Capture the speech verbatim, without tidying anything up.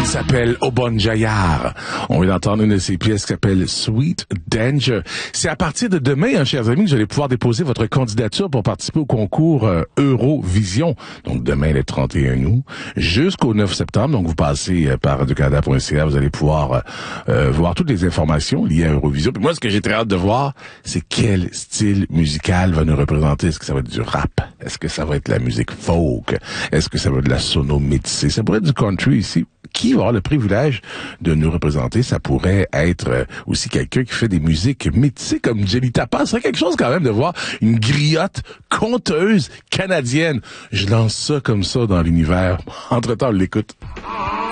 s'appelle Obon Jayar. On vient d'entendre une de ses pièces qui s'appelle Sweet Danger. C'est à partir de demain, hein, chers amis, que vous allez pouvoir déposer votre candidature pour participer au concours euh, Eurovision. Donc demain, le trente et un août, jusqu'au neuf septembre. Donc vous passez euh, par radio canada point c a, vous allez pouvoir euh, voir toutes les informations liées à Eurovision. Puis moi, ce que j'ai très hâte de voir, c'est quel style musical va nous représenter. Est-ce que ça va être du rap? Est-ce que ça va être de la musique folk? Est-ce que ça va être de la sono métissée? Ça pourrait être du country ici. Qui va avoir le privilège de nous représenter? Ça pourrait être aussi quelqu'un qui fait des musiques métissées comme Jenny Tapa. Ce serait quelque chose quand même de voir une griotte conteuse canadienne. Je lance ça comme ça dans l'univers. Entre-temps, on l'écoute.